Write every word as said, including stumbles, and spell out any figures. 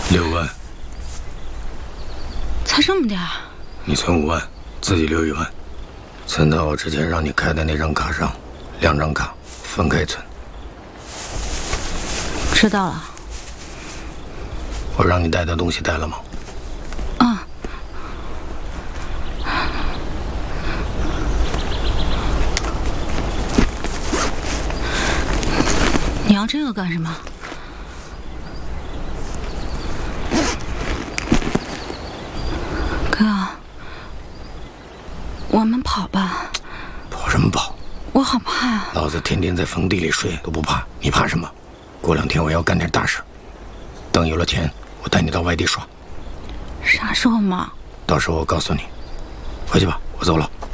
六万。 才这么点儿？ 你存五万，自己留一万，存到我之前让你开的那张卡上，两张卡分开存。 知道了。 我让你带的东西带了吗？ 啊。你要这个干什么？哥，我们跑吧。 跑什么跑？ 我好怕啊！ 老子天天在坟地里睡都不怕，你怕什么？过两天我要干点大事，等有了钱，我带你到外地耍。 啥时候嘛？ 到时候我告诉你。回去吧，我走了。